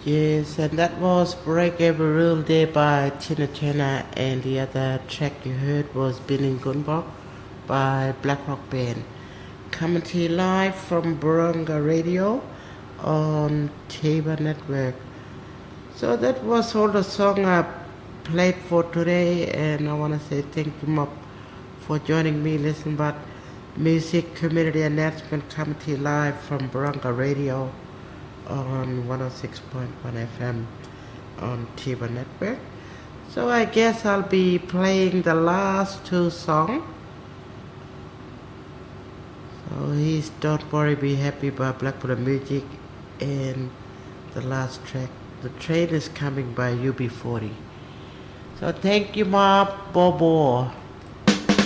Yes, and that was Break Every Rule Day by Tina Turner, and the other track you heard was Billing Gunbok by Black Rock Band. Coming to you live from Burunga Radio on Tabor Network. So that was all the song I played for today, and I want to say thank you, Mop, for joining me. Listen, but music community announcement coming to you live from Burunga Radio on 106.1 FM on Tabor Network. So I guess I'll be playing the last two songs. So he's Don't Worry Be Happy by Black Buddha Music, and the last track, The Train Is Coming by UB40. So thank you, Ma Bobo.